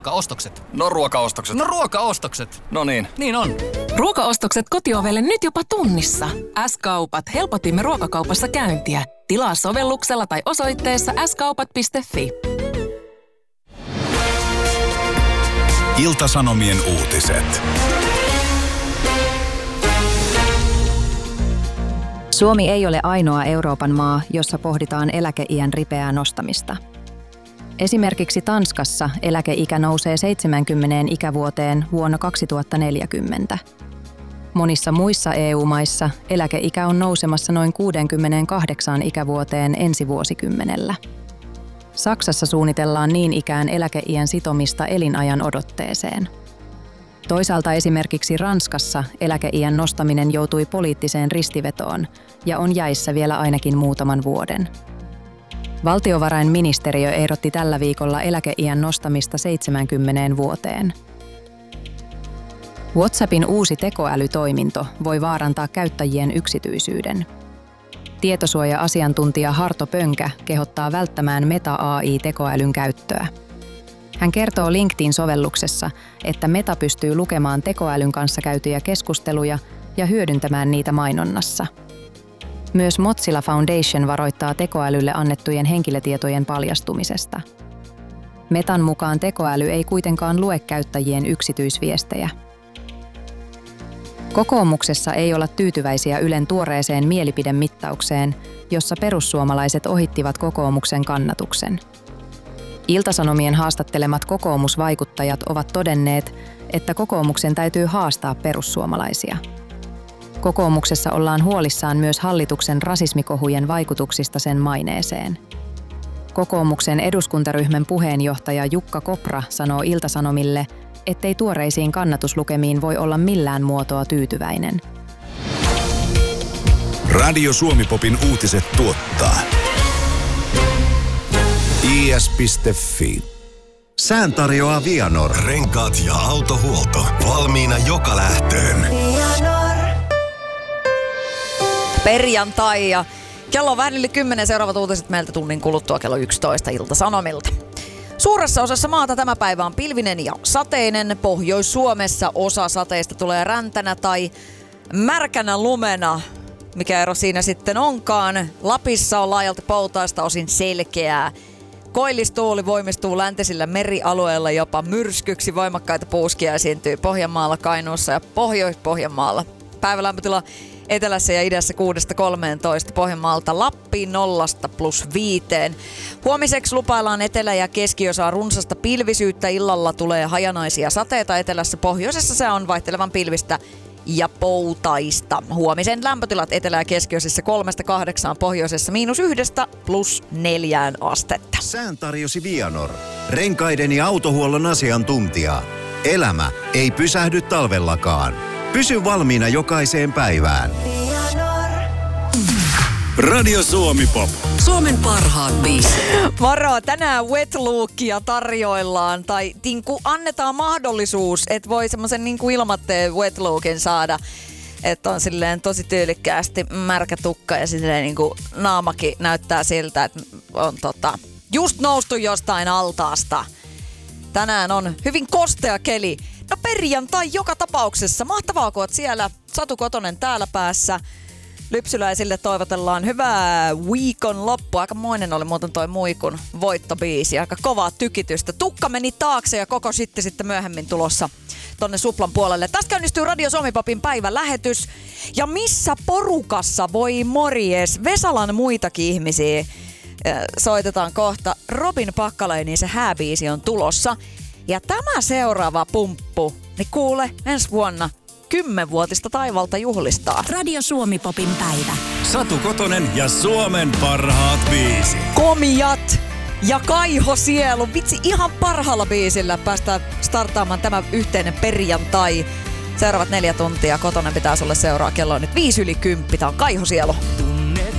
Ruokaostokset. No ruokaostokset. No ruokaostokset. No niin. Niin on. Ruokaostokset kotiovelle nyt jopa tunnissa. S-kaupat. Helpotimme ruokakaupassa käyntiä. Tilaa sovelluksella tai osoitteessa skaupat.fi. Ilta-Sanomien uutiset. Suomi ei ole ainoa Euroopan maa, jossa pohditaan eläkeiän ripeää nostamista. Esimerkiksi Tanskassa eläkeikä nousee 70 ikävuoteen vuonna 2040. Monissa muissa EU-maissa eläkeikä on nousemassa noin 68 ikävuoteen ensi vuosikymmenellä. Saksassa suunnitellaan niin ikään eläkeiän sitomista elinajan odotteeseen. Toisaalta esimerkiksi Ranskassa eläkeiän nostaminen joutui poliittiseen ristivetoon ja on jäissä vielä ainakin muutaman vuoden. Valtiovarainministeriö ehdotti tällä viikolla eläkeiän nostamista 70 vuoteen. WhatsAppin uusi tekoälytoiminto voi vaarantaa käyttäjien yksityisyyden. Tietosuoja-asiantuntija Harto Pönkä kehottaa välttämään Meta AI-tekoälyn käyttöä. Hän kertoo LinkedIn-sovelluksessa, että Meta pystyy lukemaan tekoälyn kanssa käytyjä keskusteluja ja hyödyntämään niitä mainonnassa. Myös Mozilla Foundation varoittaa tekoälylle annettujen henkilötietojen paljastumisesta. Metan mukaan tekoäly ei kuitenkaan lue käyttäjien yksityisviestejä. Kokoomuksessa ei olla tyytyväisiä Ylen tuoreeseen mielipidemittaukseen, jossa perussuomalaiset ohittivat kokoomuksen kannatuksen. Ilta-Sanomien haastattelemat kokoomusvaikuttajat ovat todenneet, että kokoomuksen täytyy haastaa perussuomalaisia. Kokoomuksessa ollaan huolissaan myös hallituksen rasismikohujen vaikutuksista sen maineeseen. Kokoomuksen eduskuntaryhmän puheenjohtaja Jukka Kopra sanoo Ilta-Sanomille, ettei tuoreisiin kannatuslukemiin voi olla millään muotoa tyytyväinen. Radio Suomi-popin uutiset tuottaa is.fi. Sään tarjoaa Vianor. Renkaat ja autohuolto. Valmiina joka lähtöön. Perjantai ja kello on vähän yli 10. Seuraavat uutiset meiltä tunnin kuluttua kello 11 Ilta-Sanomilta. Suuressa osassa maata tämä päivä on pilvinen ja sateinen. Pohjois-Suomessa osa sateista tulee räntänä tai märkänä lumena. Mikä ero siinä sitten onkaan. Lapissa on laajalti poutaista, osin selkeää. Koillistuuli voimistuu läntisillä merialueilla jopa myrskyksi. Voimakkaita puuskia esiintyy Pohjanmaalla, Kainuussa ja Pohjois-Pohjanmaalla. Päivälämpötila etelässä ja idässä 6-13, Pohjanmaalta Lappiin 0+5. Huomiseksi lupaillaan etelä- ja keskiosaa runsasta pilvisyyttä. Illalla tulee hajanaisia sateita etelässä. Pohjoisessa se on vaihtelevan pilvistä ja poutaista. Huomisen lämpötilat etelä- ja keskiosissa 3-8, pohjoisessa -1 +4 astetta. Sään tarjosi Vianor. Renkaiden ja autohuollon asiantuntija. Elämä ei pysähdy talvellakaan. Pysy valmiina jokaiseen päivään. Radio Suomi-pop. Suomen parhaat biisit. Moro, tänään wet lookia tarjoillaan tai annetaan mahdollisuus, että voi semmoisen ilmatteen wet lookin saada. Että on silleen tosi tyylikkäästi märkä tukka ja silleen naamakin näyttää siltä, että on just noustu jostain altaasta. Tänään on hyvin kostea keli. No perjantai joka tapauksessa. Mahtavaa, kun oot siellä. Satu Kotonen täällä päässä. Lypsyläisille toivotellaan hyvää viikon loppua. Aikamoinen oli muuten toi Muikun voittobiisi. Aika kovaa tykitystä. Tukka meni taakse ja koko sitten myöhemmin tulossa tonne Suplan puolelle. Tästä käynnistyy Radio Suomi-popin päivälähetys. Ja missä porukassa voi morjes Vesalan muitakin ihmisiä soitetaan kohta. Robin Pakkaleinin se hääbiisi on tulossa. Ja tämä seuraava pumppu, niin kuule, ensi vuonna 10-vuotista taivalta juhlistaa. Radio Suomi-popin päivä. Satu Kotonen ja Suomen parhaat biisit. Komiat ja Kaiho Sielu. Vitsi, ihan parhaalla biisillä päästään starttaamaan tämä yhteinen perjantai. Seuraavat 4 tuntia Kotonen pitää sulle seuraa. Kello on nyt 5:10. Tää on Kaiho Sielu.